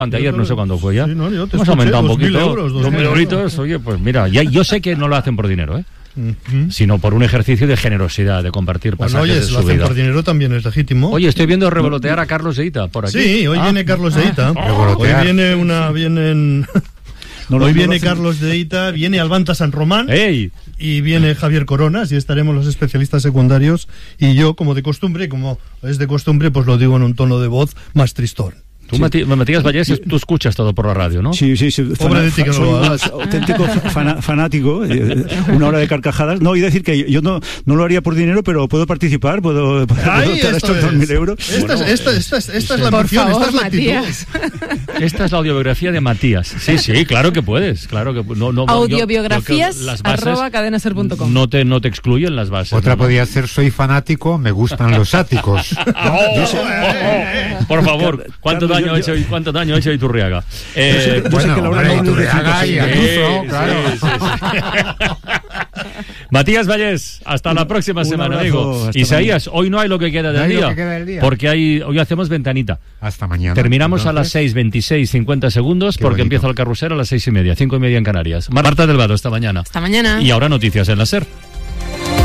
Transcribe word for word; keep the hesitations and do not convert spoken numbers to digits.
Anteayer, no sé cuándo fue ya. Sí, no, yo te Hemos escuché, aumentado un dos mil poquito. euros, dos Dos mil mil euros. euritos, oye, pues mira, ya, yo sé que no lo hacen por dinero, ¿eh? Uh-huh. Sino por un ejercicio de generosidad, de compartir Bueno, pasajes oye, de si su lo hacen vida. por dinero también es legítimo. Oye, estoy viendo revolotear a Carlos Deita por aquí. Sí, hoy Ah. viene Carlos Deita. Hoy viene una, vienen... No, no, hoy no viene lo Carlos Deita, viene Albanta San Román. ¡Ey! Y viene Javier Coronas y estaremos los especialistas secundarios y yo, como de costumbre, como es de costumbre, pues lo digo en un tono de voz más tristón. Tú, sí. Mati- Matías Vallés, tú escuchas todo por la radio, ¿no? Sí, sí, sí. Pobre de ti que no soy lo un hagas. auténtico fana- fanático. eh, Una hora de carcajadas. No, y decir que yo no, no lo haría por dinero, pero puedo participar, puedo, puedo Ahí, dar esto estos dos mil es. euros. Esta, Bueno, es, esta, esta, es- esta es la Por ambición, favor, esta es la actitud. Matías. Esta es la audiobiografía de Matías. Sí, sí, claro que puedes. Claro que no, no, yo- Audiobiografías yo creo que las bases arroba cadenaser punto com. no te, no te excluyen las bases. Otra ¿no? podría ser soy fanático, me gustan los áticos. Oh, oh, oh. Por favor, ¿cuánto Carlos, daño yo- ha hecho, cuánto daño ha hecho Iturriaga? Eh, Yo sé que la hora hombre, no- Iturriaga y Sí, Ayuso, sí, claro. sí, sí. Matías Vallés, hasta la próxima un semana, abrazo, amigo. hasta Isaías, hoy no hay lo que queda No del hay lo día, que queda del día. porque hay, hoy hacemos ventanita. Hasta mañana. Terminamos a las entonces. seis veintiséis cincuenta segundos Qué porque bonito. empieza el carrusel a las seis y media, cinco y media en Canarias. Marta del Vado, esta mañana. Hasta mañana. Y ahora noticias en la SER.